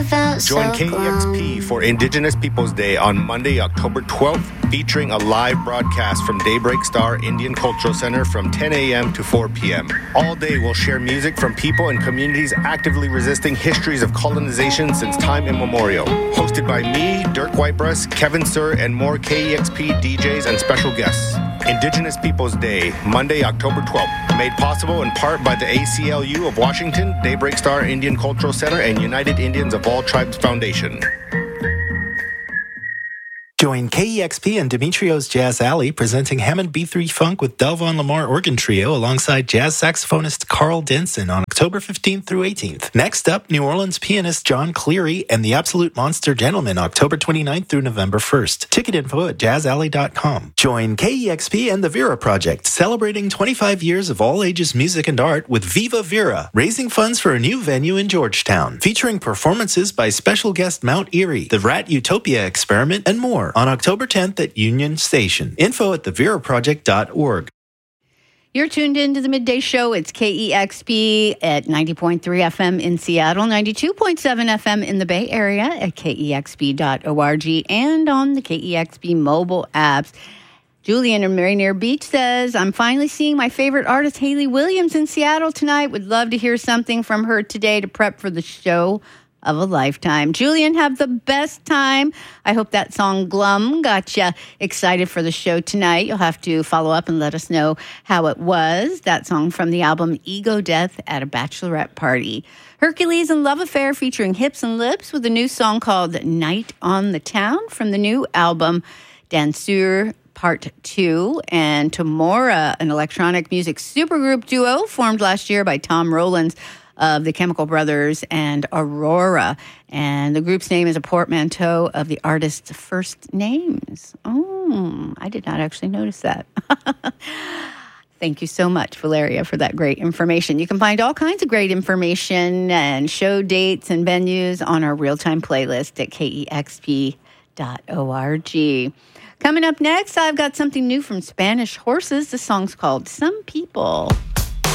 Join KEXP for Indigenous Peoples Day on Monday, October 12th, featuring a live broadcast from Daybreak Star Indian Cultural Center from 10 a.m. to 4 p.m. All day we'll share music from people and communities actively resisting histories of colonization since time immemorial. Hosted by me, Dirk Whitebreast, Kevin Sir, and more KEXP DJs and special guests. Indigenous Peoples Day, Monday, October 12th. Made possible in part by the ACLU of Washington, Daybreak Star Indian Cultural Center, and United Indians of All Tribes Foundation. Join KEXP and Demetrio's Jazz Alley presenting Hammond B3 Funk with Delvon Lamar Organ Trio alongside jazz saxophonist Carl Denson on October 15th through 18th. Next up, New Orleans pianist John Cleary and the Absolute Monster Gentlemen October 29th through November 1st. Ticket info at jazzalley.com. Join KEXP and the Vera Project, celebrating 25 years of all ages music and art with Viva Vera, raising funds for a new venue in Georgetown, featuring performances by special guest Mount Erie, the Rat Utopia Experiment, and more on October 10th at Union Station. Info at theveraproject.org. You're tuned into the Midday Show. It's KEXP at 90.3 FM in Seattle, 92.7 FM in the Bay Area at KEXP.org and on the KEXP mobile apps. Julian in Rainier Beach says, I'm finally seeing my favorite artist, Hayley Williams, in Seattle tonight. Would love to hear something from her today to prep for the show of a lifetime. Julian, have the best time. I hope that song Glum got you excited for the show tonight. You'll have to follow up and let us know how it was. That song from the album Ego Death at a Bachelorette Party. Hercules and Love Affair featuring Hips and Lips with a new song called Night on the Town from the new album Danseur Part 2. And Tamora, an electronic music supergroup duo formed last year by Tom Rowlands of the Chemical Brothers and Aurora. And the group's name is a portmanteau of the artist's first names. Oh, I did not actually notice that. Thank you so much, Valeria, for that great information. You can find all kinds of great information and show dates and venues on our real-time playlist at KEXP.org. Coming up next, I've got something new from Spanish Horses. The song's called Some People.